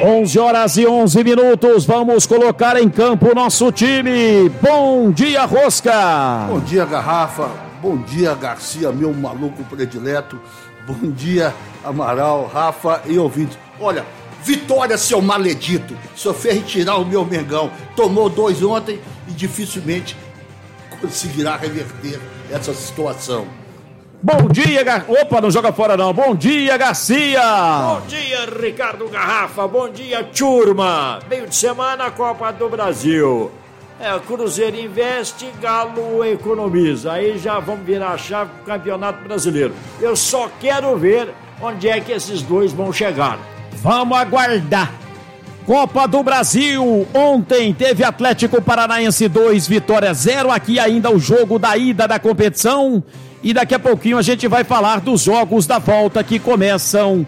11h11, vamos colocar em campo o nosso time. Bom dia, Rosca. Bom dia, Garrafa. Bom dia, Garcia, meu maluco predileto. Bom dia, Amaral, Rafa e ouvintes. Olha, vitória, seu maledito. Só fez retirar o meu Mengão. Tomou 2 ontem e dificilmente conseguirá reverter essa situação. Bom dia, Opa, não joga fora não. Bom dia, Garcia. Bom dia, Ricardo Garrafa. Bom dia, turma. Meio de semana, Copa do Brasil. Cruzeiro investe, Galo economiza. Aí já vamos virar a chave pro Campeonato Brasileiro. Eu só quero ver onde é que esses dois vão chegar. Vamos aguardar. Copa do Brasil, ontem teve Atlético Paranaense 2, Vitória 0, aqui ainda o jogo da ida da competição e daqui a pouquinho a gente vai falar dos jogos da volta que começam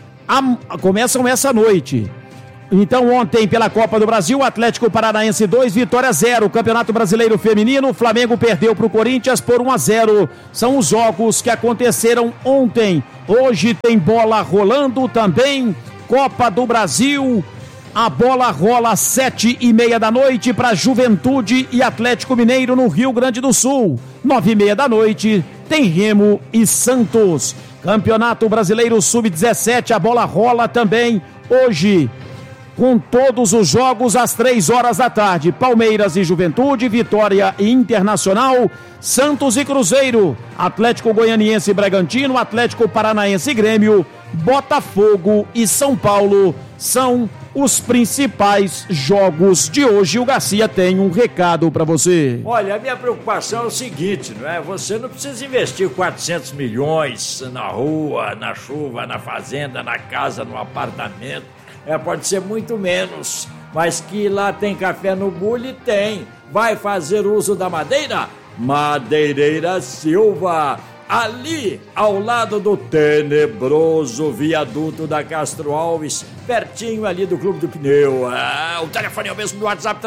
essa noite. Então ontem pela Copa do Brasil, Atlético Paranaense 2, Vitória 0, Campeonato Brasileiro Feminino, Flamengo perdeu para o Corinthians por 1-0, são os jogos que aconteceram ontem. Hoje tem bola rolando também, Copa do Brasil. A bola rola às 7h30 da noite para Juventude e Atlético Mineiro no Rio Grande do Sul. 9h30 da noite tem Remo e Santos. Campeonato Brasileiro Sub-17, a bola rola também hoje, com todos os jogos às 3h da tarde. Palmeiras e Juventude, Vitória e Internacional, Santos e Cruzeiro, Atlético Goianiense e Bragantino, Atlético Paranaense e Grêmio, Botafogo e São Paulo são os principais jogos de hoje. O Garcia tem um recado para você. Olha, a minha preocupação é o seguinte, não é? Você não precisa investir 400 milhões na rua, na chuva, na fazenda, na casa, no apartamento. Pode ser muito menos, mas que lá tem café no bule, tem. Vai fazer uso da madeira? Madeireira Silva, ali ao lado do tenebroso viaduto da Castro Alves, pertinho ali do Clube do Pneu. O telefone é o mesmo do WhatsApp,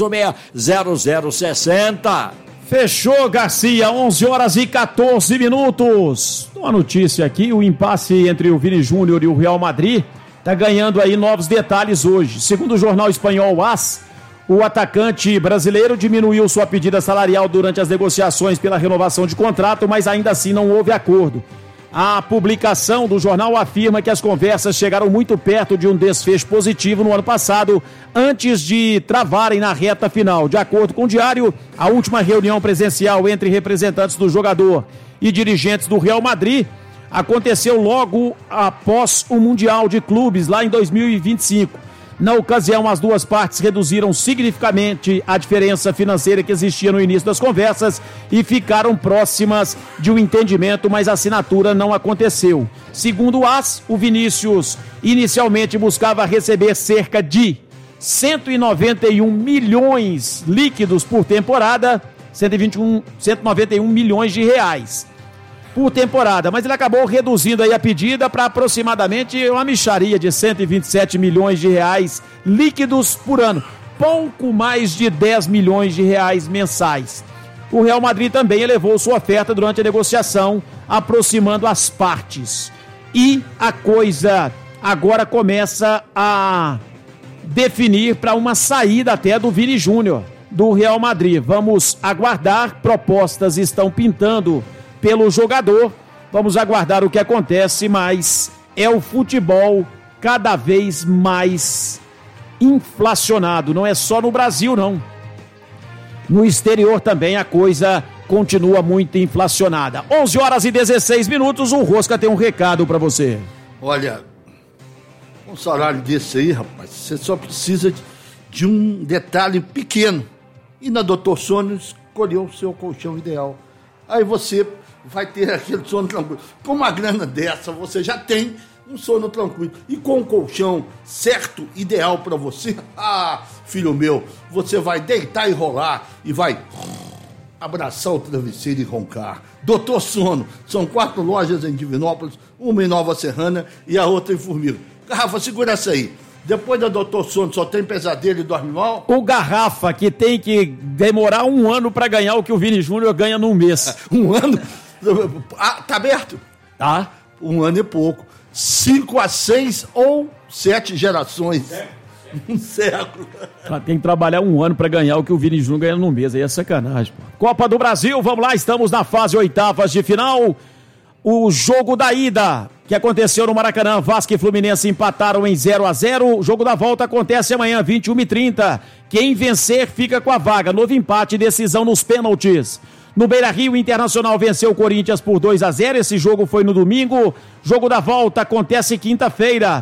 3216-0060. Fechou, Garcia, 11h14. Uma notícia aqui, o impasse entre o Vini Júnior e o Real Madrid tá ganhando aí novos detalhes hoje. Segundo o jornal espanhol AS, o atacante brasileiro diminuiu sua pedida salarial durante as negociações pela renovação de contrato, mas ainda assim não houve acordo. A publicação do jornal afirma que as conversas chegaram muito perto de um desfecho positivo no ano passado, antes de travarem na reta final. De acordo com o diário, a última reunião presencial entre representantes do jogador e dirigentes do Real Madrid aconteceu logo após o Mundial de Clubes, lá em 2025. Na ocasião, as duas partes reduziram significativamente a diferença financeira que existia no início das conversas e ficaram próximas de um entendimento, mas a assinatura não aconteceu. Segundo o AS, o Vinícius inicialmente buscava receber cerca de 191 milhões líquidos por temporada, 191 milhões de reais por temporada, mas ele acabou reduzindo aí a pedida para aproximadamente uma mixaria de 127 milhões de reais líquidos por ano, pouco mais de 10 milhões de reais mensais. O Real Madrid também elevou sua oferta durante a negociação, aproximando as partes. E a coisa agora começa a definir para uma saída até do Vini Júnior, do Real Madrid. Vamos aguardar, propostas estão pintando pelo jogador, vamos aguardar o que acontece, mas é o futebol cada vez mais inflacionado, não é só no Brasil não, no exterior também a coisa continua muito inflacionada. 11h16, o Rosca tem um recado para você. Olha, um salário desse aí, rapaz, você só precisa de um detalhe pequeno, e na Dr. Sono escolheu o seu colchão ideal, aí você vai ter aquele sono tranquilo. Com uma grana dessa, você já tem um sono tranquilo. E com o colchão certo, ideal para você, filho meu, você vai deitar e rolar e vai abraçar o travesseiro e roncar. Doutor Sono, são 4 lojas em Divinópolis, uma em Nova Serrana e a outra em Formiga. Garrafa, segura essa aí. Depois da Doutor Sono só tem pesadelo e dorme mal? O Garrafa, que tem que demorar 1 ano para ganhar o que o Vini Júnior ganha num mês. 1 ano? Tá aberto? Tá. 1 ano e pouco. 5 a 6 ou 7 gerações. Um século. Tem que trabalhar um ano para ganhar o que o Vini Júnior ganha num mês. Aí é sacanagem. Pô. Copa do Brasil, vamos lá, estamos na fase oitavas de final. O jogo da ida, que aconteceu no Maracanã, Vasco e Fluminense empataram em 0-0. O jogo da volta acontece amanhã, 21h30. Quem vencer fica com a vaga. Novo empate, decisão nos pênaltis. No Beira-Rio, o Internacional venceu o Corinthians por 2-0. Esse jogo foi no domingo. Jogo da volta acontece quinta-feira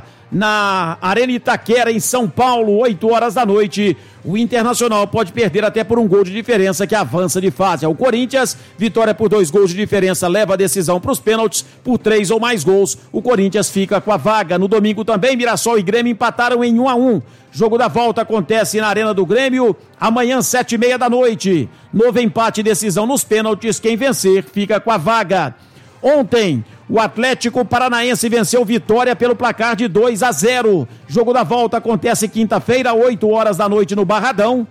na Arena Itaquera, em São Paulo, 8 horas da noite. O Internacional pode perder até por um gol de diferença, que avança de fase. O Corinthians, vitória por 2 gols de diferença, leva a decisão para os pênaltis. Por 3 ou mais gols, o Corinthians fica com a vaga. No domingo também, Mirassol e Grêmio empataram em 1-1. Jogo da volta acontece na Arena do Grêmio, amanhã, 7h30 da noite. Novo empate e decisão nos pênaltis. Quem vencer fica com a vaga. Ontem, o Atlético Paranaense venceu Vitória pelo placar de 2-0. Jogo da volta acontece quinta-feira, 8 horas da noite no Barradão.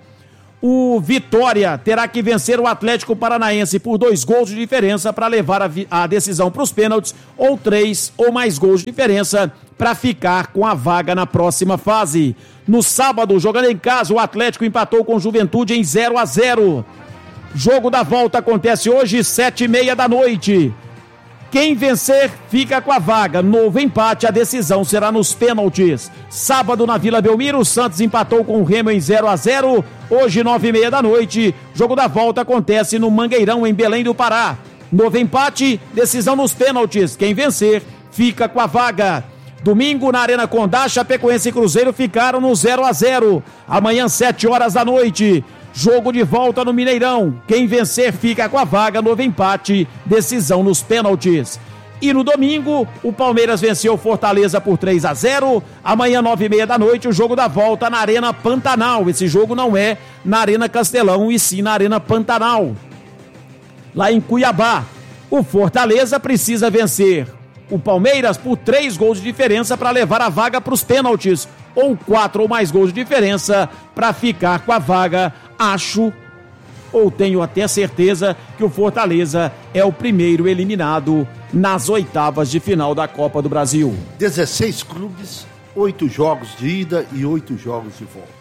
O Vitória terá que vencer o Atlético Paranaense por 2 gols de diferença para levar a decisão para os pênaltis, ou 3 ou mais gols de diferença para ficar com a vaga na próxima fase. No sábado, jogando em casa, o Atlético empatou com o Juventude em 0-0. Jogo da volta acontece hoje, 7h30 da noite. Quem vencer fica com a vaga. Novo empate, a decisão será nos pênaltis. Sábado na Vila Belmiro, o Santos empatou com o Remo em 0-0. Hoje, 9h30 da noite, jogo da volta acontece no Mangueirão, em Belém do Pará. Novo empate, decisão nos pênaltis. Quem vencer fica com a vaga. Domingo, na Arena Condá, Chapecoense e Cruzeiro ficaram no 0-0. Amanhã, 7 horas da noite. Jogo de volta no Mineirão. Quem vencer fica com a vaga. Novo empate, decisão nos pênaltis. E no domingo, o Palmeiras venceu Fortaleza por 3-0. Amanhã, 9h30 da noite, o jogo da volta na Arena Pantanal. Esse jogo não é na Arena Castelão, e sim na Arena Pantanal, lá em Cuiabá. O Fortaleza precisa vencer o Palmeiras por 3 gols de diferença para levar a vaga para os pênaltis, ou 4 ou mais gols de diferença para ficar com a vaga. Acho, ou tenho até certeza, que o Fortaleza é o primeiro eliminado nas oitavas de final da Copa do Brasil. 16 clubes, 8 jogos de ida e 8 jogos de volta.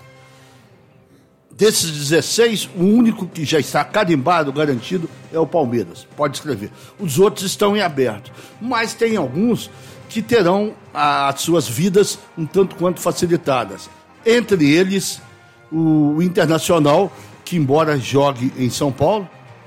Desses 16, o único que já está carimbado, garantido, é o Palmeiras. Pode escrever. Os outros estão em aberto. Mas tem alguns que terão as suas vidas um tanto quanto facilitadas. Entre eles, o Internacional, que embora jogue em São Paulo,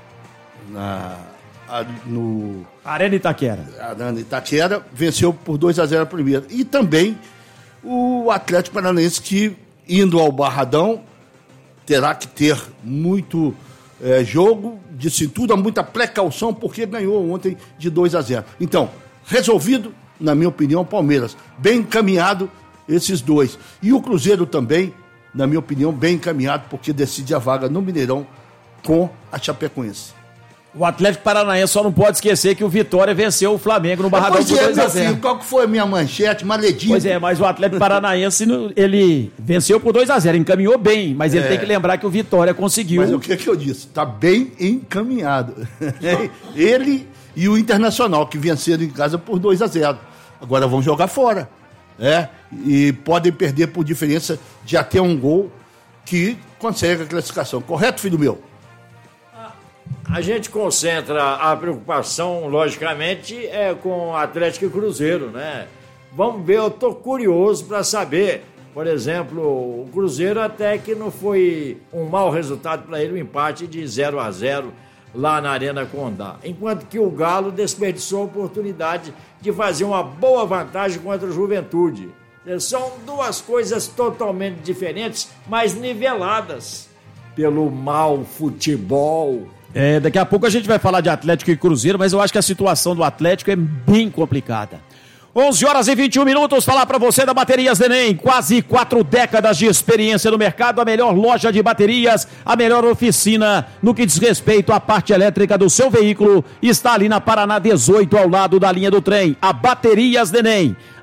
no Arena Itaquera. Arena Itaquera, venceu por 2-0 a primeira. E também o Atlético Paranaense, que indo ao Barradão, terá que ter muito jogo de cintura, muita precaução, porque ganhou ontem de 2-0. Então, resolvido, na minha opinião, o Palmeiras. Bem encaminhado esses dois. E o Cruzeiro também, na minha opinião, bem encaminhado, porque decide a vaga no Mineirão com a Chapecoense. O Atlético Paranaense só não pode esquecer que o Vitória venceu o Flamengo no Barradão por 2-0. Qual que foi a minha manchete? Maledinho. Pois é, mas o Atlético Paranaense, ele venceu por 2-0, encaminhou bem, mas ele tem que lembrar que o Vitória conseguiu. Mas o que eu disse? Está bem encaminhado. Ele e o Internacional, que venceram em casa por 2-0. Agora vão jogar fora. E podem perder por diferença de até um gol, que consegue a classificação. Correto, filho meu? A gente concentra a preocupação, logicamente, com Atlético e Cruzeiro, né? Vamos ver, eu tô curioso para saber. Por exemplo, o Cruzeiro até que não foi um mau resultado para ele, um empate de 0-0 lá na Arena Condá. Enquanto que o Galo desperdiçou a oportunidade de fazer uma boa vantagem contra o Juventude. São duas coisas totalmente diferentes, mas niveladas pelo mau futebol. Daqui a pouco a gente vai falar de Atlético e Cruzeiro, mas eu acho que a situação do Atlético é bem complicada. 11h21, falar para você da Baterias Neném, quase 4 décadas de experiência no mercado, a melhor loja de baterias, a melhor oficina no que diz respeito à parte elétrica do seu veículo, está ali na Paraná 18, ao lado da linha do trem, a Baterias Neném.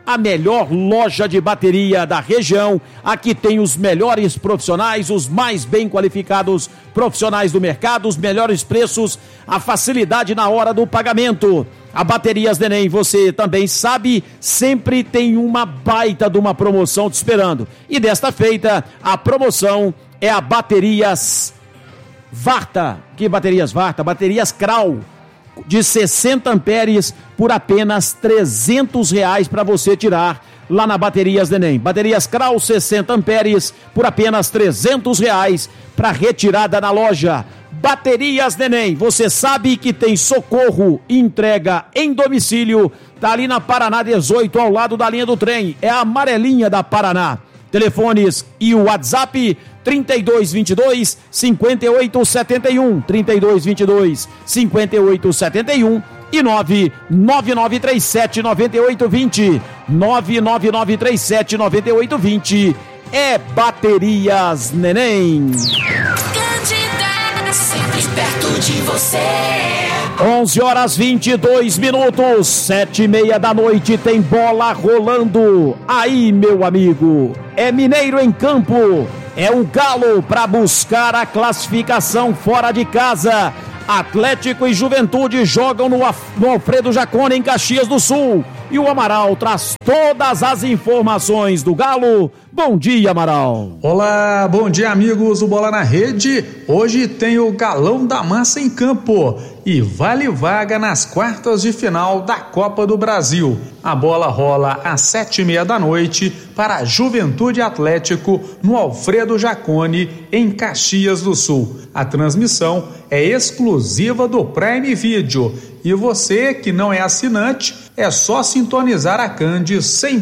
a melhor loja de bateria da região. Aqui tem os melhores profissionais, os mais bem qualificados profissionais do mercado, os melhores preços, a facilidade na hora do pagamento. A Baterias Neném, você também sabe, sempre tem uma baita de uma promoção te esperando. E desta feita, a promoção é a Baterias Varta. Que baterias Varta? Baterias Krau, de 60 amperes por apenas R$300 para você tirar lá na Baterias Neném. Baterias Krau 60 amperes por apenas R$300 para retirada na loja. Baterias Neném, você sabe que tem socorro e entrega em domicílio, tá ali na Paraná 18, ao lado da linha do trem, é a amarelinha da Paraná. Telefones e o WhatsApp 3222-5871, 3222-5871 e 99937-9820, 99937-9820, é Baterias Neném. Sempre perto de você. 11h22, 7h30 da noite, tem bola rolando. Aí, meu amigo, é Mineiro em campo. É o Galo para buscar a classificação fora de casa. Atlético e Juventude jogam no Alfredo Jaconi, em Caxias do Sul. E o Amaral traz todas as informações do Galo. Bom dia, Amaral. Olá, bom dia, amigos do Bola na Rede. Hoje tem o Galão da Massa em campo e vale vaga nas quartas de final da Copa do Brasil. A bola rola às 7h30 da noite para Juventude Atlético no Alfredo Jaconi, em Caxias do Sul. A transmissão é exclusiva do Prime Video. E você que não é assinante, é só sintonizar a Cande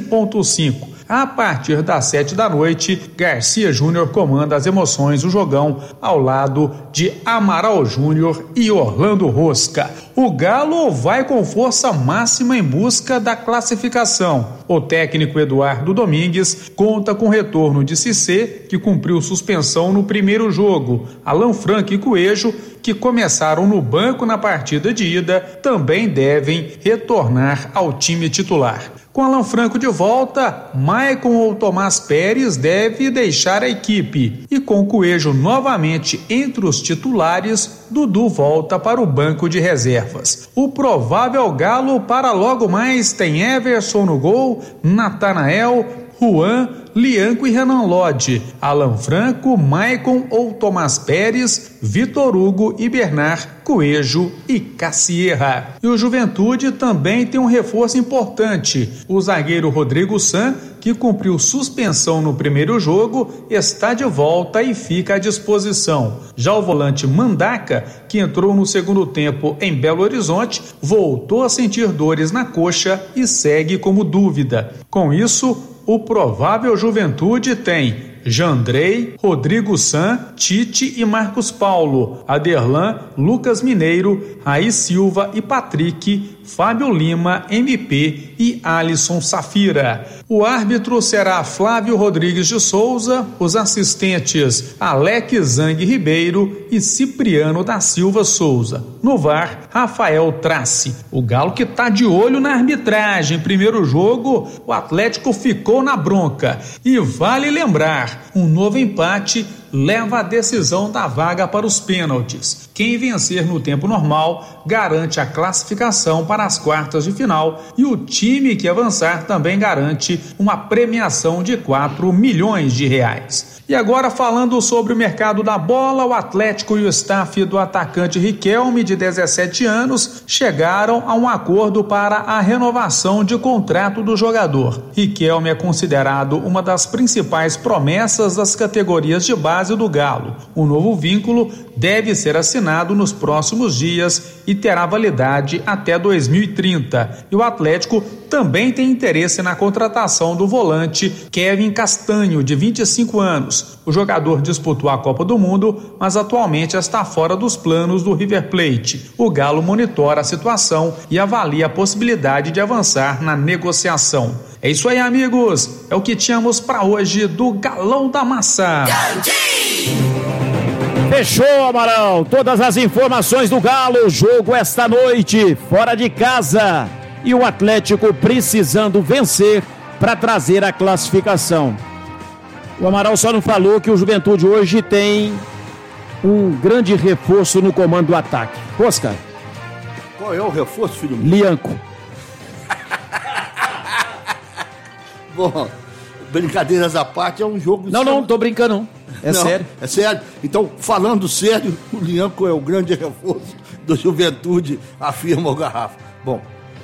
100.5. A partir das 7 da noite, Garcia Júnior comanda as emoções do jogão ao lado de Amaral Júnior e Orlando Rosca. O Galo vai com força máxima em busca da classificação. O técnico Eduardo Domingues conta com o retorno de Cissé, que cumpriu suspensão no primeiro jogo. Alan Franco e Coelho, que começaram no banco na partida de ida, também devem retornar ao time titular. Com Alan Franco de volta, Maicon ou Tomás Pérez deve deixar a equipe. E com Coelho novamente entre os titulares, Dudu volta para o banco de reservas. O provável Galo para logo mais tem Everson no gol, Natanael, Juan, Lianco e Renan Lodge, Alan Franco, Maicon ou Tomás Pérez, Vitor Hugo e Bernard, Coelho e Cassierra. E o Juventude também tem um reforço importante. O zagueiro Rodrigo San, que cumpriu suspensão no primeiro jogo, está de volta e fica à disposição. Já o volante Mandaca, que entrou no segundo tempo em Belo Horizonte, voltou a sentir dores na coxa e segue como dúvida. Com isso, o provável Juventude tem Jandrei, Rodrigo San, Tite e Marcos Paulo, Aderlan, Lucas Mineiro, Raí Silva e Patrick, Fábio Lima, MP e Alisson Safira. O árbitro será Flávio Rodrigues de Souza, os assistentes Alex Zang Ribeiro e Cipriano da Silva Souza. No VAR, Rafael Trace. O Galo que tá de olho na arbitragem. Primeiro jogo, o Atlético ficou na bronca. E vale lembrar, um novo empate leva a decisão da vaga para os pênaltis. Quem vencer no tempo normal garante a classificação para as quartas de final e o time que avançar também garante uma premiação de R$4 milhões. E agora, falando sobre o mercado da bola, o Atlético e o staff do atacante Riquelme, de 17 anos, chegaram a um acordo para a renovação de contrato do jogador. Riquelme é considerado uma das principais promessas das categorias de base do Galo. O novo vínculo deve ser assinado nos próximos dias e terá validade até 2030. E o Atlético também tem interesse na contratação do volante Kevin Castanho, de 25 anos. O jogador disputou a Copa do Mundo, mas atualmente está fora dos planos do River Plate. O Galo monitora a situação e avalia a possibilidade de avançar na negociação. É isso aí, amigos. É o que tínhamos para hoje do Galão da Massa. Fechou, Amaral. Todas as informações do Galo. Jogo esta noite, fora de casa. e o Atlético precisando vencer para trazer a classificação. O Amaral só não falou que o Juventude hoje tem um grande reforço no comando do ataque. Oscar. Qual é o reforço, filho meu? Lianco. Bom, brincadeiras à parte, é um jogo... Não tô brincando não. É sério. É sério. Então, falando sério, o Lianco é o grande reforço do Juventude, afirma o Garrafa. Bom,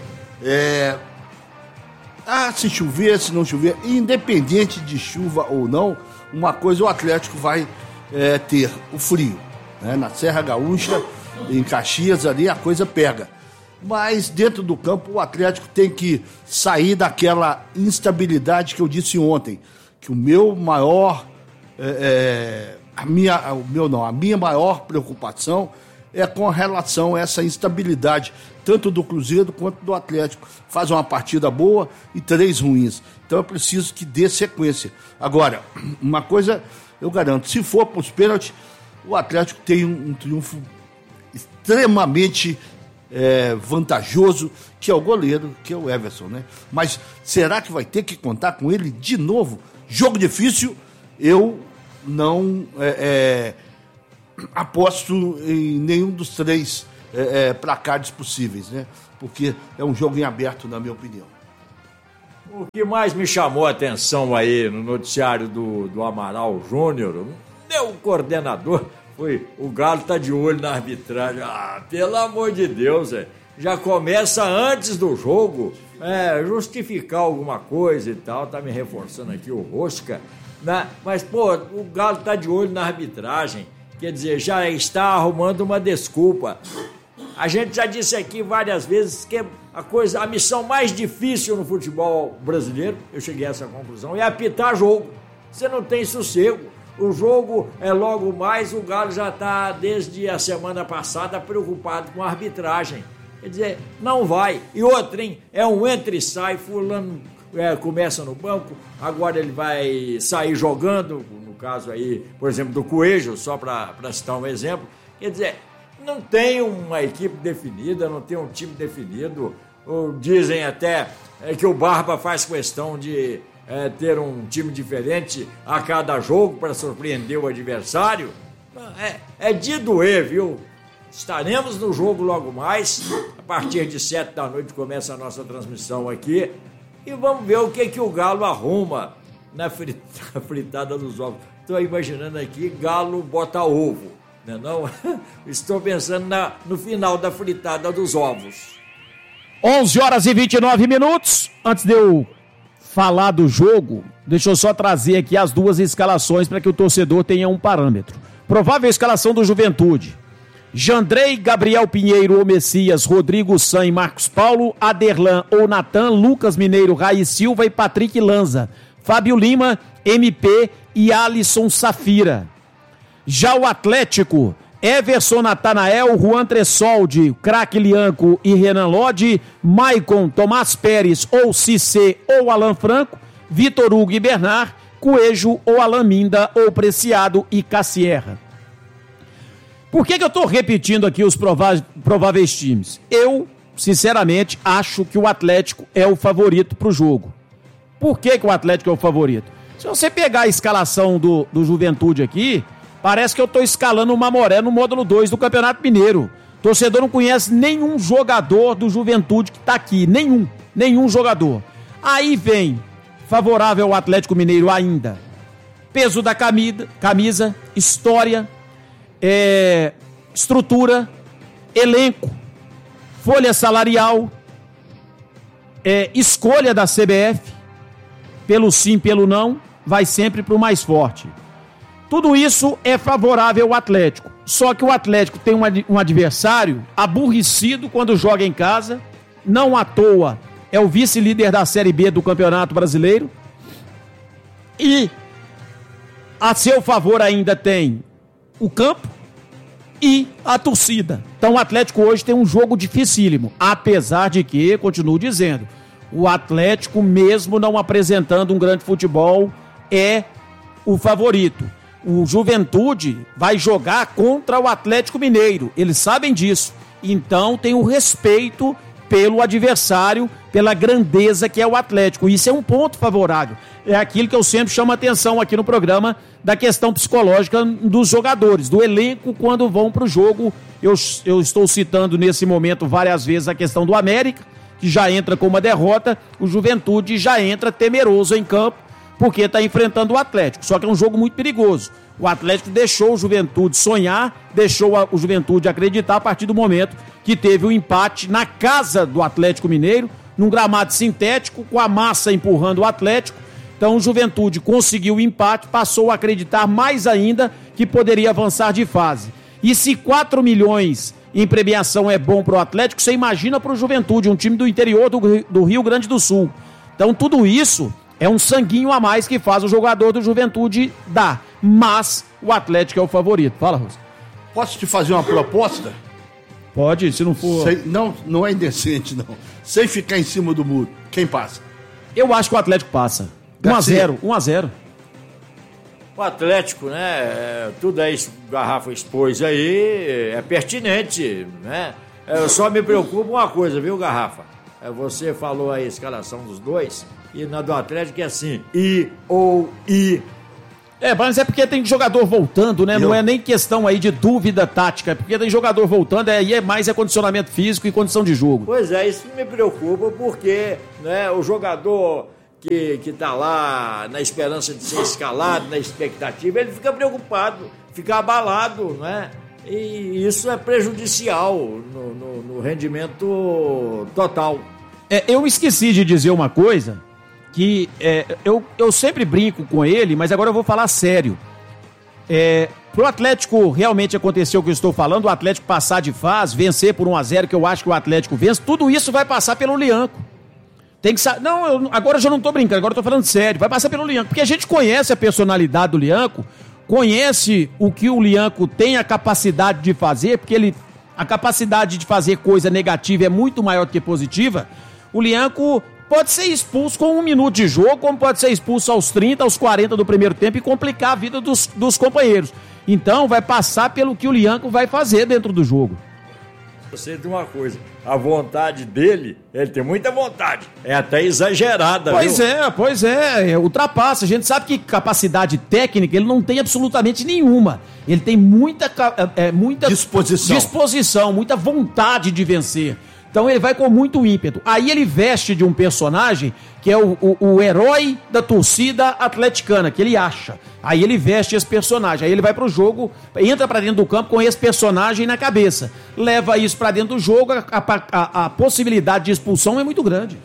se chover, se não chover, independente de chuva ou não, uma coisa o Atlético vai ter, o frio. Né? Na Serra Gaúcha, em Caxias, ali a coisa pega. Mas dentro do campo o Atlético tem que sair daquela instabilidade que eu disse ontem, que a minha maior preocupação é com relação a essa instabilidade, tanto do Cruzeiro quanto do Atlético. Faz uma partida boa e 3 ruins. Então é preciso que dê sequência. Agora, uma coisa eu garanto, se for para os pênaltis, o Atlético tem um triunfo extremamente vantajoso, que é o goleiro, que é o Everson, né? Mas será que vai ter que contar com ele de novo? Jogo difícil, eu não aposto em nenhum dos 3 placares possíveis, né? Porque é um jogo em aberto, na minha opinião. O que mais me chamou a atenção aí no noticiário do Amaral Júnior, meu coordenador, foi o Galo tá de olho na arbitragem. Pelo amor de Deus, já começa antes do jogo, justificar alguma coisa e tal, tá me reforçando aqui o Rosca, né? Mas, pô, o Galo tá de olho na arbitragem, quer dizer, já está arrumando uma desculpa. A gente já disse aqui várias vezes que a missão mais difícil no futebol brasileiro, eu cheguei a essa conclusão, é apitar jogo. Você não tem sossego. O jogo é logo mais, o Galo já está desde a semana passada preocupado com a arbitragem. Quer dizer, não vai. E outra, hein? É um entra e sai, fulano começa no banco, agora ele vai sair jogando, no caso aí, por exemplo, do Coelho, só para citar um exemplo. Quer dizer, não tem uma equipe definida, não tem um time definido. Dizem até que o Barba faz questão de ter um time diferente a cada jogo para surpreender o adversário. É de doer, viu? Estaremos no jogo logo mais. A partir de 7 da noite começa a nossa transmissão aqui. E vamos ver o que o Galo arruma na fritada dos ovos. Estou imaginando aqui, Galo bota ovo, né não? Estou pensando no final da fritada dos ovos. 11h29. Antes de eu falar do jogo, deixa eu só trazer aqui as 2 escalações para que o torcedor tenha um parâmetro. Provável escalação do Juventude: Jandrei, Gabriel Pinheiro ou Messias, Rodrigo San e Marcos Paulo, Aderlan ou Natan, Lucas Mineiro, Raí Silva e Patrick Lanza, Fábio Lima, MP e Alisson Safira. Já o Atlético: Everson, Natanael, Juan Tressoldi, Craque Lianco e Renan Lodi, Maicon, Tomás Pérez ou Cissé ou Alan Franco, Vitor Hugo e Bernard, Coelho ou Alan Minda ou Preciado e Cassierra. Por que eu estou repetindo aqui os prováveis times? Eu, sinceramente, acho que o Atlético é o favorito para o jogo. Por que o Atlético é o favorito? Se você pegar a escalação do Juventude aqui, parece que eu estou escalando o Mamoré no módulo 2 do Campeonato Mineiro. O torcedor não conhece nenhum jogador do Juventude que está aqui. Nenhum jogador. Aí vem, favorável ao Atlético Mineiro ainda, peso da camisa, história, estrutura, elenco, folha salarial, escolha da CBF, pelo sim, pelo não, vai sempre para o mais forte. Tudo isso é favorável ao Atlético. Só que o Atlético tem um adversário aborrecido quando joga em casa. Não à toa é o vice-líder da Série B do Campeonato Brasileiro. E a seu favor ainda tem o campo e a torcida. Então o Atlético hoje tem um jogo dificílimo. Apesar de que, continuo dizendo, o Atlético, mesmo não apresentando um grande futebol, é o favorito. O Juventude vai jogar contra o Atlético Mineiro. Eles sabem disso. Então tem o respeito pelo adversário, pela grandeza que é o Atlético. Isso é um ponto favorável. É aquilo que eu sempre chamo a atenção aqui no programa, da questão psicológica dos jogadores, do elenco quando vão para o jogo. Eu estou citando nesse momento várias vezes a questão do América, que já entra com uma derrota, o Juventude já entra temeroso em campo, porque está enfrentando o Atlético. Só que é um jogo muito perigoso. O Atlético deixou o Juventude sonhar, deixou o Juventude acreditar a partir do momento que teve o empate na casa do Atlético Mineiro, num gramado sintético, com a massa empurrando o Atlético. Então o Juventude conseguiu o empate, passou a acreditar mais ainda que poderia avançar de fase. E se 4 milhões em premiação é bom para o Atlético, você imagina para o Juventude, um time do interior do Rio Grande do Sul. Então tudo isso é um sanguinho a mais que faz o jogador do Juventude dar. Mas o Atlético é o favorito. Fala, Rosa. Posso te fazer uma proposta? Pode, se não for... Não é indecente, não. Sem ficar em cima do muro. Quem passa? Eu acho que o Atlético passa. 1-0. O Atlético, né? Tudo aí, o Garrafa expôs aí, é pertinente, né? Eu só me preocupo uma coisa, viu, Garrafa? Você falou aí a escalação dos dois, e na do Atlético é assim, I ou I. Mas é porque tem jogador voltando, né? Não é nem questão aí de dúvida tática, é porque tem jogador voltando, aí é mais condicionamento físico e condição de jogo. Pois é, isso me preocupa, porque, né, o jogador que tá lá na esperança de ser escalado, na expectativa, ele fica preocupado, fica abalado, né? E isso é prejudicial no rendimento total. Eu esqueci de dizer uma coisa, que eu sempre brinco com ele, mas agora eu vou falar sério. Pro Atlético realmente acontecer o que eu estou falando, o Atlético passar de fase, vencer por 1-0, que eu acho que o Atlético vence, tudo isso vai passar pelo Lianco. Tem que agora eu já não tô brincando, agora eu tô falando sério, vai passar pelo Lianco, porque a gente conhece a personalidade do Lianco, conhece o que o Lianco tem a capacidade de fazer, porque a capacidade de fazer coisa negativa é muito maior do que positiva. O Lianco pode ser expulso com 1 minuto de jogo, como pode ser expulso aos 30, aos 40 do primeiro tempo e complicar a vida dos companheiros. Então vai passar pelo que o Lianco vai fazer dentro do jogo. Eu sei de uma coisa, a vontade dele, ele tem muita vontade, é até exagerada. Pois é, ultrapassa. A gente sabe que capacidade técnica ele não tem absolutamente nenhuma. Ele tem muita disposição, muita vontade de vencer. Então ele vai com muito ímpeto. Aí ele veste de um personagem que é o herói da torcida atleticana, que ele acha. Aí ele veste esse personagem. Aí ele vai pro jogo, entra pra dentro do campo com esse personagem na cabeça. Leva isso pra dentro do jogo, a possibilidade de expulsão é muito grande.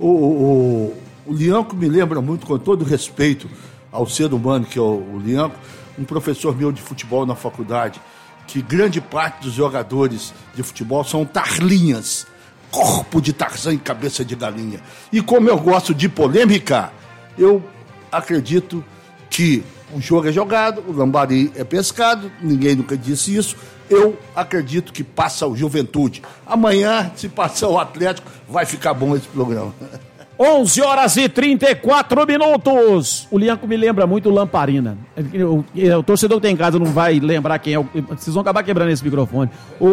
O Lianco me lembra muito, com todo respeito ao ser humano que é o Lianco, um professor meu de futebol na faculdade, que grande parte dos jogadores de futebol são tarlinhas. Corpo de Tarzan e cabeça de galinha. E como eu gosto de polêmica, eu acredito que o jogo é jogado, o lambari é pescado, ninguém nunca disse isso. Eu acredito que passa o Juventude. Amanhã, se passar o Atlético, vai ficar bom esse programa. 11h34. O Lianco me lembra muito o Lamparina. O torcedor que tem em casa não vai lembrar quem é. Vocês vão acabar quebrando esse microfone.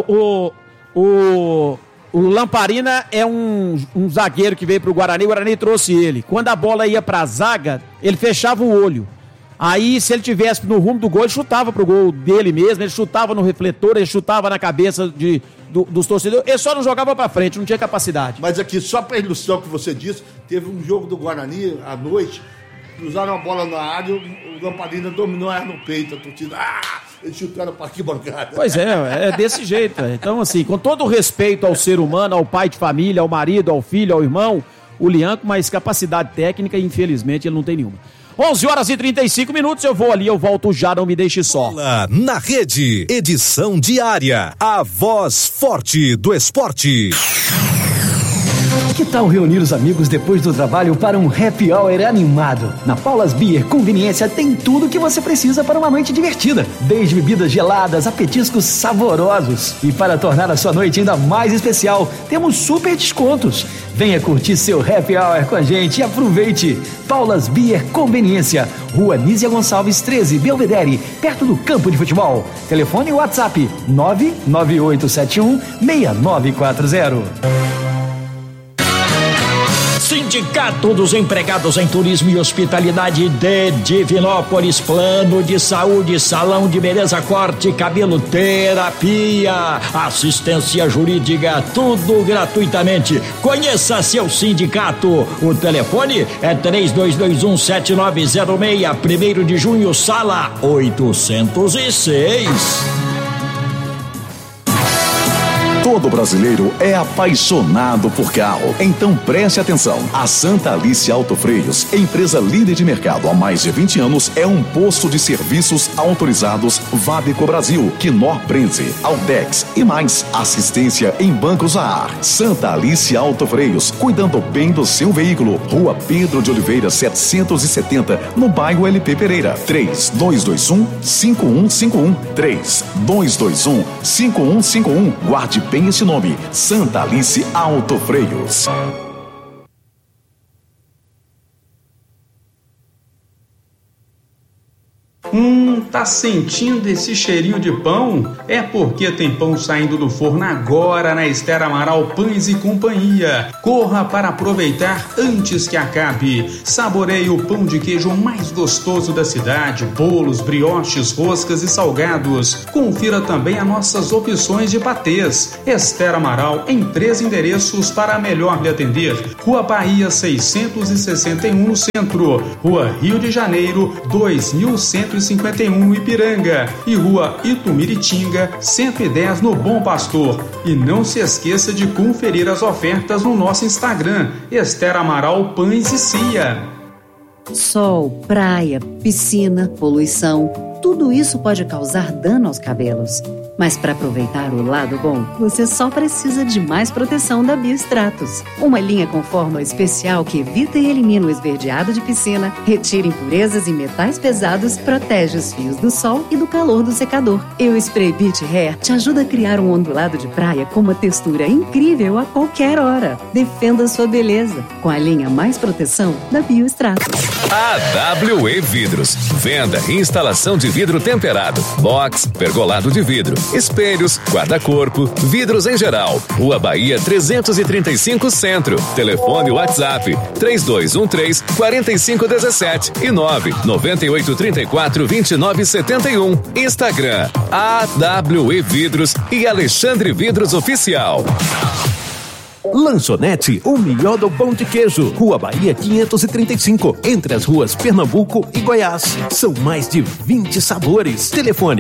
O Lamparina é um zagueiro que veio pro Guarani, o Guarani trouxe ele. Quando a bola ia pra zaga, ele fechava o olho. Aí, se ele tivesse no rumo do gol, ele chutava pro gol dele mesmo, ele chutava no refletor, ele chutava na cabeça dos torcedores, ele só não jogava pra frente, não tinha capacidade. Mas aqui, só pra ilustrar o que você disse, teve um jogo do Guarani à noite, cruzaram a bola na área, o Lamparina dominou ela no peito, a torcida, eles chutaram para arquibancada. Pois é desse jeito. Então, assim, com todo o respeito ao ser humano, ao pai de família, ao marido, ao filho, ao irmão, o Lianco, mas capacidade técnica, infelizmente, ele não tem nenhuma. 11h35, eu vou ali, eu volto já, não me deixe só. Bola na Rede, edição diária, a voz forte do esporte. Que tal reunir os amigos depois do trabalho para um happy hour animado? Na Paulas Beer Conveniência tem tudo o que você precisa para uma noite divertida. Desde bebidas geladas a petiscos saborosos. E para tornar a sua noite ainda mais especial, temos super descontos. Venha curtir seu happy hour com a gente e aproveite. Paulas Beer Conveniência, Rua Nízia Gonçalves 13, Belvedere, perto do campo de futebol. Telefone e WhatsApp 99871-6940. Sindicato dos Empregados em Turismo e Hospitalidade de Divinópolis, plano de saúde, salão de beleza, corte, cabelo, terapia, assistência jurídica, tudo gratuitamente. Conheça seu sindicato. O telefone é 3221-7906, 1º de junho, sala 806. Todo brasileiro é apaixonado por carro. Então preste atenção. A Santa Alice Autofreios, empresa líder de mercado há mais de 20 anos, é um posto de serviços autorizados Vabeco Brasil, Knorr Bremse, Altex e mais. Assistência em bancos a ar. Santa Alice Autofreios, cuidando bem do seu veículo. Rua Pedro de Oliveira, 770, no bairro LP Pereira. 3221-5151. 3221-5151. Guarde bem esse nome, Santa Alice Autofreios. Tá sentindo esse cheirinho de pão? É porque tem pão saindo do forno agora na Esther Amaral Pães e Companhia. Corra para aproveitar antes que acabe. Saboreie o pão de queijo mais gostoso da cidade, bolos, brioches, roscas e salgados. Confira também as nossas opções de patês. Esther Amaral em 3 endereços para melhor lhe atender. Rua Bahia 661 no centro, Rua Rio de Janeiro 2151 no Ipiranga e Rua Itumiritinga 110 no Bom Pastor. E não se esqueça de conferir as ofertas no nosso Instagram, Esther Amaral Pães e Cia. Sol, praia, piscina, poluição, tudo isso pode causar dano aos cabelos. Mas para aproveitar o lado bom, você só precisa de mais proteção da Biostratos. Uma linha com fórmula especial que evita e elimina o esverdeado de piscina, retira impurezas e metais pesados, protege os fios do sol e do calor do secador. E o Spray Beach Hair te ajuda a criar um ondulado de praia com uma textura incrível a qualquer hora. Defenda sua beleza com a linha mais proteção da Biostratos. AWE Vidros. Venda e instalação de vidro temperado, box, pergolado de vidro, espelhos, guarda-corpo, vidros em geral. Rua Bahia 335 Centro. Telefone WhatsApp 3213-4517 e 99834-2971. Instagram AWE Vidros e Alexandre Vidros Oficial. Lanchonete O Melhor do Pão de Queijo, Rua Bahia 535, entre as ruas Pernambuco e Goiás. São mais de 20 sabores. Telefone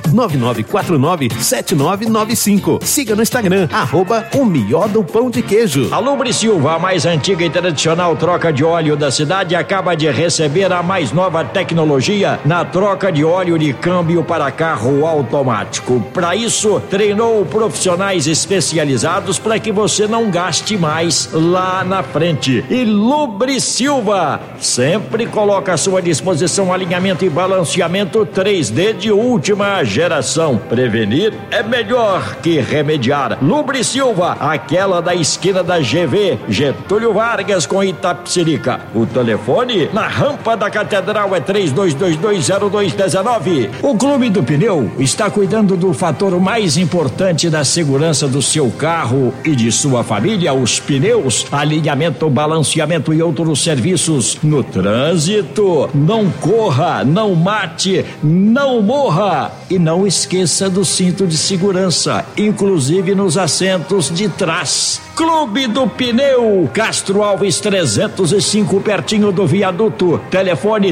99949-7995. Siga no Instagram, @O Melhor do Pão de Queijo. A Lubre Silva, a mais antiga e tradicional troca de óleo da cidade, acaba de receber a mais nova tecnologia na troca de óleo de câmbio para carro automático. Para isso, treinou profissionais especializados para que você não gaste mais lá na frente. E Lubre Silva sempre coloca à sua disposição alinhamento e balanceamento 3D de última geração. Prevenir é melhor que remediar. Lubre Silva, aquela da esquina da GV, Getúlio Vargas com Itapecerica. O telefone na rampa da Catedral é 32220219. O Clube do Pneu está cuidando do fator mais importante da segurança do seu carro e de sua família, os pneus, alinhamento, balanceamento e outros serviços no trânsito. Não corra, não mate, não morra e não esqueça do cinto de segurança, inclusive nos assentos de trás. Clube do Pneu, Castro Alves 305, pertinho do viaduto. Telefone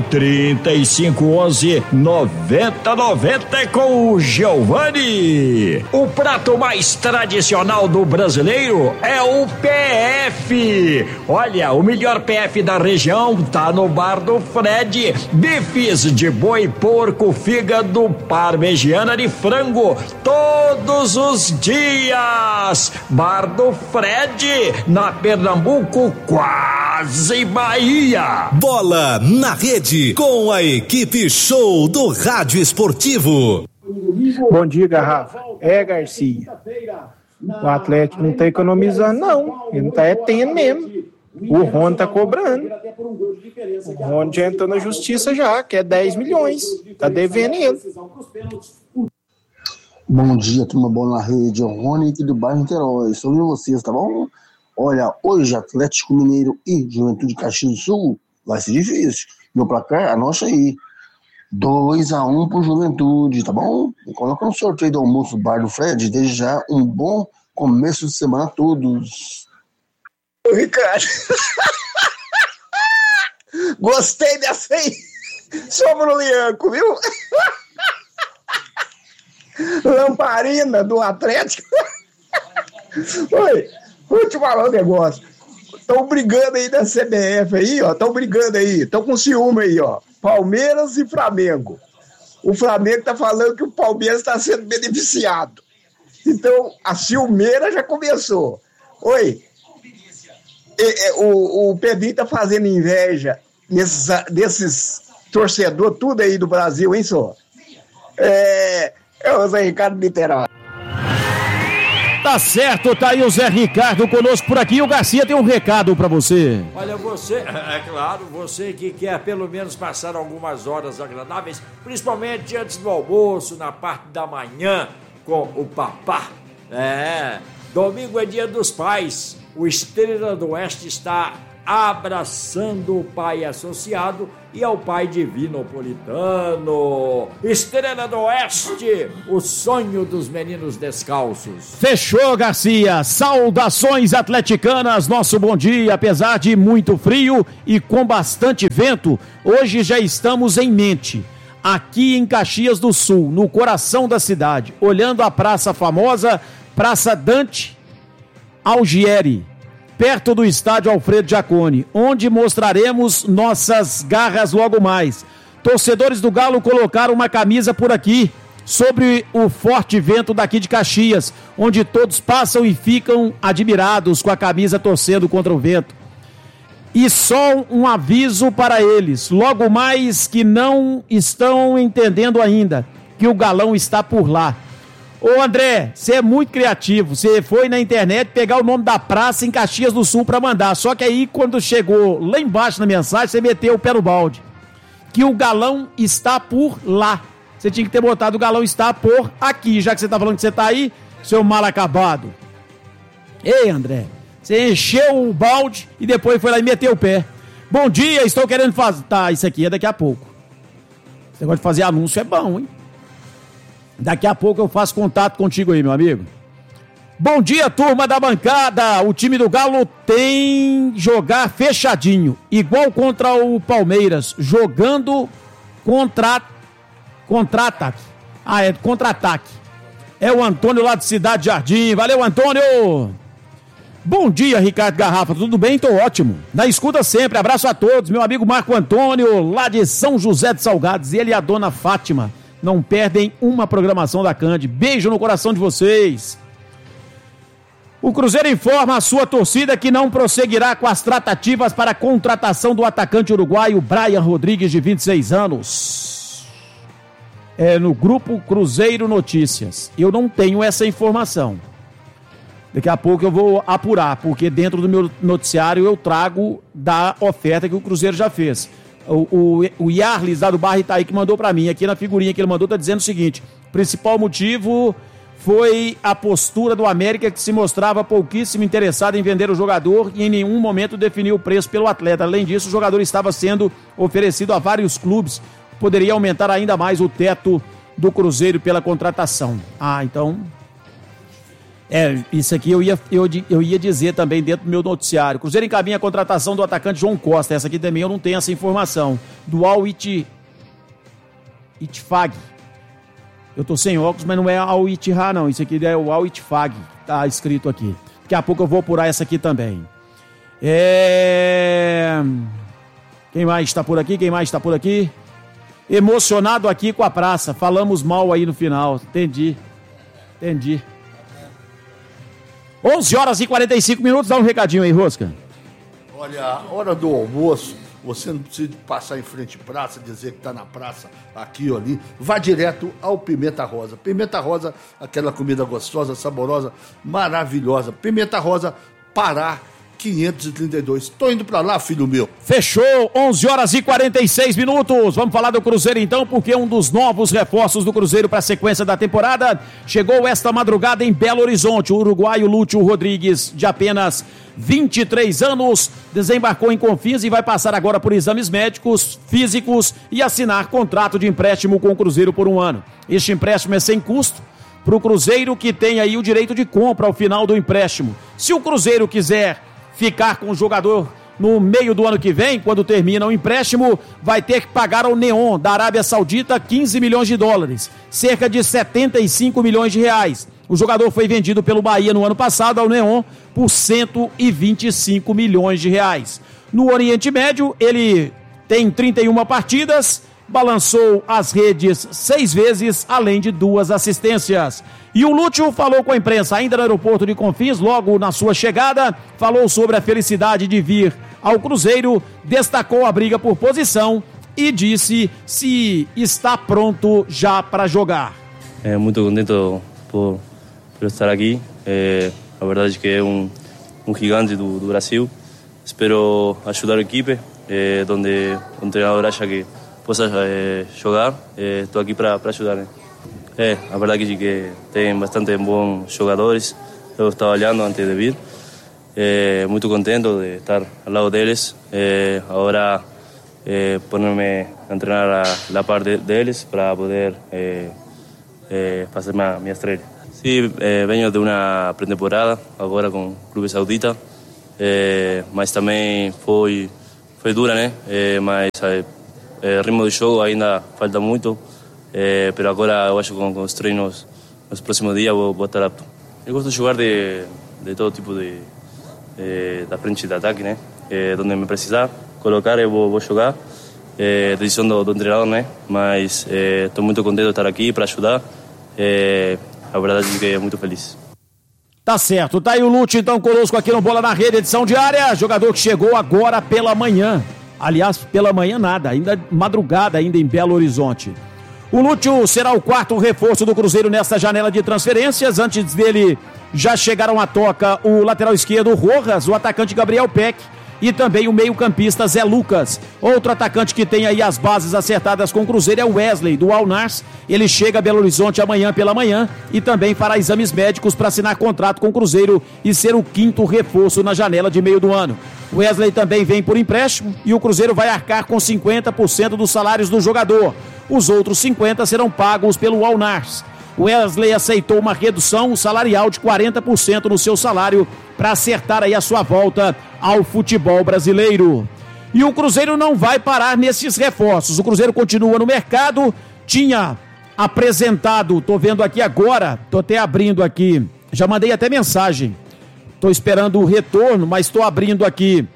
3511-9090 com o Giovanni. O prato mais tradicional do brasileiro é o PF. Olha, o melhor PF da região tá no Bar do Fred. Bifes de boi, porco, fígado, parmegiana de frango, todos os dias. Bar do Fred, na Pernambuco, quase Bahia. Bola na Rede, com a equipe show do Rádio Esportivo. Bom dia, Garrafa. Garcia. O Atlético não tá economizando, não. Ele não tá tendo mesmo. O Rony tá cobrando. O Rony já entrou na justiça já, que é 10 milhões. Tá devendo ele. Bom dia, turma boa na rede. É o Rony aqui do bairro Niterói. Sobre vocês, tá bom? Olha, hoje Atlético Mineiro e Juventude Caxias do Sul vai ser difícil. Meu placar, anote aí. 2-1 pro Juventude, tá bom? E coloca no sorteio do almoço do Bar do Fred, desde já um bom começo de semana a todos. Ô, Ricardo. Gostei dessa aí. Sobre o Lianco, viu? Lamparina do Atlético. Oi, vou te falar um negócio. Estão brigando aí da CBF aí, ó. Estão brigando aí. Estão com ciúme aí, ó. Palmeiras e Flamengo. O Flamengo tá falando que o Palmeiras está sendo beneficiado. Então, a ciumeira já começou. Oi, o Pedrinho tá fazendo inveja desses torcedores tudo aí do Brasil, hein, só? É o Zé Ricardo Literal. Tá certo, tá aí o Zé Ricardo conosco por aqui. O Garcia tem um recado pra você. Olha, você, é claro, você que quer pelo menos passar algumas horas agradáveis, principalmente antes do almoço, na parte da manhã, com o papá. Domingo é dia dos pais. O Estrela do Oeste está abraçando o pai associado e ao pai divinopolitano. Estrela do Oeste, o sonho dos meninos descalços. Fechou, Garcia. Saudações atleticanas, nosso bom dia. Apesar de muito frio e com bastante vento, hoje já estamos em mente, aqui em Caxias do Sul, no coração da cidade, olhando a praça famosa, Praça Dante Algieri, perto do estádio Alfredo Jaconi, onde mostraremos nossas garras logo mais. Torcedores do Galo colocaram uma camisa por aqui, sobre o forte vento daqui de Caxias, onde todos passam e ficam admirados com a camisa torcendo contra o vento. E só um aviso para eles, logo mais, que não estão entendendo ainda, que o Galão está por lá. Ô André, você é muito criativo, você foi na internet pegar o nome da praça em Caxias do Sul pra mandar, só que aí quando chegou lá embaixo na mensagem, você meteu o pé no balde, que o Galão está por lá. Você tinha que ter botado o Galão está por aqui, já que você tá falando que você tá aí, seu mal acabado. Ei André, você encheu o balde e depois foi lá e meteu o pé. Bom dia, estou querendo fazer... Tá, isso aqui é daqui a pouco. Esse negócio de fazer anúncio é bom, hein? Daqui a pouco eu faço contato contigo aí, meu amigo. Bom dia, turma da bancada. O time do Galo tem jogar fechadinho, igual contra o Palmeiras, jogando contra-ataque. É contra-ataque. É o Antônio lá de Cidade Jardim. Valeu, Antônio. Bom dia, Ricardo Garrafa. Tudo bem? Tô ótimo. Na escuta sempre. Abraço a todos. Meu amigo Marco Antônio, lá de São José dos Salgados. Ele e a dona Fátima. Não perdem uma programação da Cande. Beijo no coração de vocês. O Cruzeiro informa a sua torcida que não prosseguirá com as tratativas para a contratação do atacante uruguaio Brian Rodrigues, de 26 anos. No grupo Cruzeiro Notícias. Eu não tenho essa informação. Daqui a pouco eu vou apurar, porque dentro do meu noticiário eu trago da oferta que o Cruzeiro já fez. O Yarlis, lá do Barra Itaí, que mandou pra mim, aqui na figurinha que ele mandou, tá dizendo o seguinte: o principal motivo foi a postura do América, que se mostrava pouquíssimo interessado em vender o jogador e em nenhum momento definiu o preço pelo atleta. Além disso, o jogador estava sendo oferecido a vários clubes, poderia aumentar ainda mais o teto do Cruzeiro pela contratação. Então... isso aqui eu ia dizer também dentro do meu noticiário. Cruzeiro encaminha a contratação do atacante João Costa. Essa aqui também eu não tenho essa informação. Do Al Itfag. Eu tô sem óculos, mas não é Al Ittihad, não. Isso aqui é o Al Itfag. Tá escrito aqui. Daqui a pouco eu vou apurar essa aqui também. Quem mais está por aqui? Emocionado aqui com a praça. Falamos mal aí no final. Entendi. 11h45, dá um recadinho aí, Rosca. Olha, a hora do almoço, você não precisa passar em frente à praça, dizer que está na praça, aqui ou ali. Vá direto ao Pimenta Rosa. Pimenta Rosa, aquela comida gostosa, saborosa, maravilhosa. Pimenta Rosa, Pará, 532. Tô indo pra lá, filho meu. Fechou, 11h46. Vamos falar do Cruzeiro então, porque um dos novos reforços do Cruzeiro para a sequência da temporada chegou esta madrugada em Belo Horizonte. O uruguaio Lúcio Rodrigues, de apenas 23 anos, desembarcou em Confins e vai passar agora por exames médicos, físicos e assinar contrato de empréstimo com o Cruzeiro por 1 ano. Este empréstimo é sem custo para o Cruzeiro, que tem aí o direito de compra ao final do empréstimo. Se o Cruzeiro quiser ficar com o jogador no meio do ano que vem, quando termina o empréstimo, vai ter que pagar ao Neon da Arábia Saudita 15 milhões de dólares, cerca de 75 milhões de reais. O jogador foi vendido pelo Bahia no ano passado ao Neon por 125 milhões de reais. No Oriente Médio, ele tem 31 partidas, balançou as redes 6 vezes, além de 2 assistências. E o Lúcio falou com a imprensa ainda no aeroporto de Confins, logo na sua chegada, falou sobre a felicidade de vir ao Cruzeiro, destacou a briga por posição e disse se está pronto já para jogar. Muito contento por estar aqui. A verdade é que é um gigante do Brasil. Espero ajudar a equipe, onde o treinador acha que possa jogar. Estou aqui para ajudar. A verdade é que tem bastante bons jogadores. Eu estava olhando antes de vir. Muito contente de estar ao lado deles. Agora ponerme a treinar a parte deles para poder fazer minha estreia. Sim, venho de uma pré-temporada agora com o Clube Saudita, mas também foi dura, né? Mas ritmo de jogo ainda falta muito, mas agora eu acho que com os treinos nos próximos dias vou estar apto. Eu gosto de jogar de todo tipo da frente de ataque, né? Onde me precisar colocar eu vou jogar, decisão do treinador, né? Mas estou muito contente de estar aqui para ajudar. A verdade é que é muito feliz. Tá certo, tá aí o Lúcio então conosco aqui no Bola na Rede, edição diária, jogador que chegou agora pela manhã. Aliás, pela manhã nada, ainda madrugada ainda em Belo Horizonte. O Lúcio será o 4º reforço do Cruzeiro nesta janela de transferências. Antes dele já chegaram à toca o lateral esquerdo Rojas, o atacante Gabriel Peck e também o meio-campista Zé Lucas. Outro atacante que tem aí as bases acertadas com o Cruzeiro é o Wesley, do Al-Nassr. Ele chega a Belo Horizonte amanhã pela manhã e também fará exames médicos para assinar contrato com o Cruzeiro e ser o 5º reforço na janela de meio do ano. O Wesley também vem por empréstimo e o Cruzeiro vai arcar com 50% dos salários do jogador. Os outros 50% serão pagos pelo Al-Nassr. Wesley aceitou uma redução salarial de 40% no seu salário para acertar aí a sua volta ao futebol brasileiro. E o Cruzeiro não vai parar nesses reforços. O Cruzeiro continua no mercado, tinha apresentado, tô vendo aqui agora, tô até abrindo aqui, já mandei até mensagem, tô esperando o retorno, mas tô abrindo aqui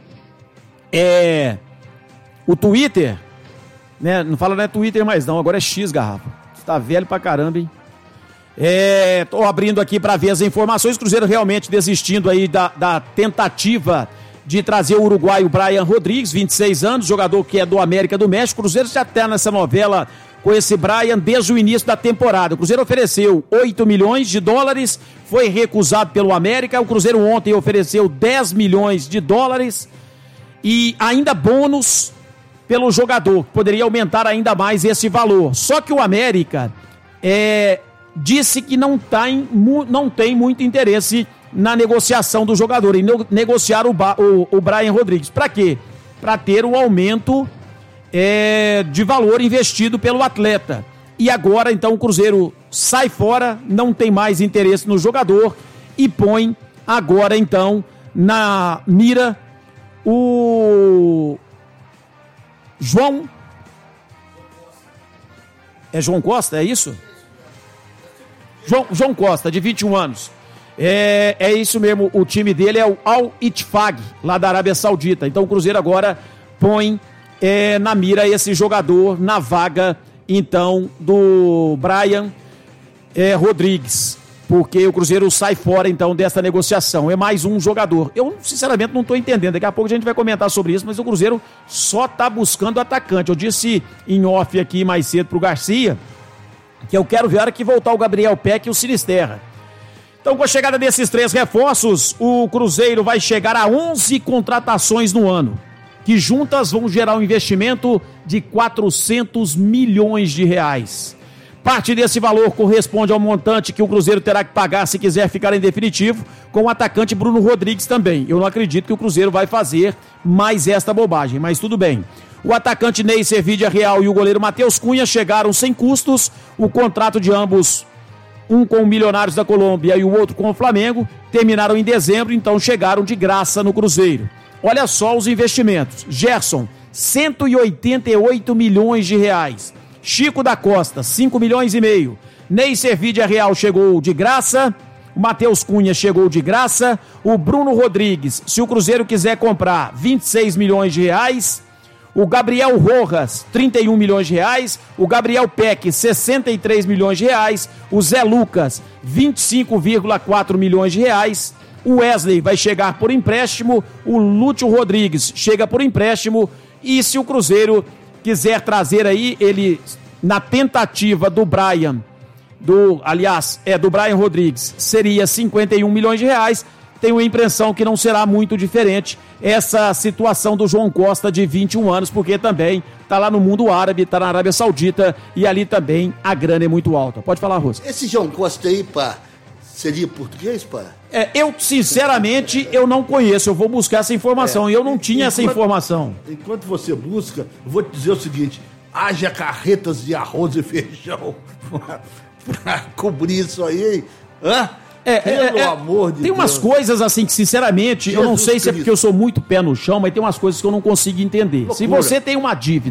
o Twitter, né? Não fala não é Twitter mais não, agora é X, garrafa. Você tá velho pra caramba, hein? Tô abrindo aqui para ver as informações. Cruzeiro realmente desistindo aí da tentativa de trazer o uruguaio Brian Rodrigues, 26 anos, jogador que é do América do México. O Cruzeiro já está nessa novela com esse Brian desde o início da temporada. O Cruzeiro ofereceu 8 milhões de dólares, foi recusado pelo América. O Cruzeiro ontem ofereceu 10 milhões de dólares e ainda bônus pelo jogador, que poderia aumentar ainda mais esse valor. Só que o América disse que não tem muito interesse na negociação do jogador, em negociar o Brian Rodrigues. Para quê? Para ter o aumento de valor investido pelo atleta. E agora, então, o Cruzeiro sai fora, não tem mais interesse no jogador e põe agora, então, na mira o João Costa, é isso? João Costa, de 21 anos. É isso mesmo, o time dele é o Al-Ittifaq, lá da Arábia Saudita. Então o Cruzeiro agora põe na mira esse jogador na vaga, então, do Brian Rodrigues. Porque o Cruzeiro sai fora, então, dessa negociação. É mais um jogador. Eu, sinceramente, não estou entendendo. Daqui a pouco a gente vai comentar sobre isso, mas o Cruzeiro só está buscando atacante. Eu disse em off aqui mais cedo pro Garcia que eu quero ver a hora que voltar o Gabriel Peck e o Sinisterra. Então, com a chegada desses 3 reforços, o Cruzeiro vai chegar a 11 contratações no ano, que juntas vão gerar um investimento de 400 milhões de reais. Parte desse valor corresponde ao montante que o Cruzeiro terá que pagar se quiser ficar em definitivo, com o atacante Bruno Rodrigues também. Eu não acredito que o Cruzeiro vai fazer mais esta bobagem, mas tudo bem. O atacante Ney Servídia Real e o goleiro Matheus Cunha chegaram sem custos. O contrato de ambos, um com o Milionários da Colômbia e o outro com o Flamengo, terminaram em dezembro, então chegaram de graça no Cruzeiro. Olha só os investimentos. Gerson, 188 milhões de reais. Chico da Costa, 5 milhões e meio. Ney Servídia Real chegou de graça. O Matheus Cunha chegou de graça. O Bruno Rodrigues, se o Cruzeiro quiser comprar, 26 milhões de reais. O Gabriel Rojas, 31 milhões de reais. O Gabriel Peck, 63 milhões de reais. O Zé Lucas, 25,4 milhões de reais. O Wesley vai chegar por empréstimo. O Lúcio Rodrigues chega por empréstimo. E se o Cruzeiro quiser trazer aí, ele, na tentativa do Brian Rodrigues, seria 51 milhões de reais. Tenho a impressão que não será muito diferente essa situação do João Costa, de 21 anos, porque também está lá no mundo árabe, está na Arábia Saudita, e ali também a grana é muito alta. Pode falar, Rosa. Esse João Costa aí, pá, seria português, pá? Eu, sinceramente, eu não conheço. Eu vou buscar essa informação, e eu não tinha essa informação. Enquanto você busca, eu vou te dizer o seguinte: haja carretas de arroz e feijão pra cobrir isso aí, hã? Pelo amor de Deus. Tem umas coisas assim que, sinceramente, eu não sei se é porque eu sou muito pé no chão, mas tem umas coisas que eu não consigo entender. Loucura. Se você tem uma dívida